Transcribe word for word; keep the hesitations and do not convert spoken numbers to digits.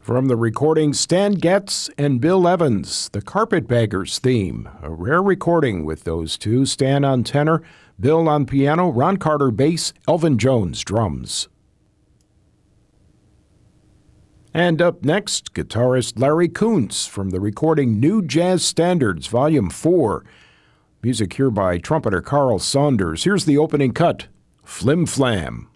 From the recording Stan Getz and Bill Evans, the Carpetbaggers theme, a rare recording with those two, Stan on tenor, Bill on piano, Ron Carter bass, Elvin Jones drums. And up next, guitarist Larry Koontz from the recording New Jazz Standards, Volume four. Music here by trumpeter Carl Saunders. Here's the opening cut, Flim Flam.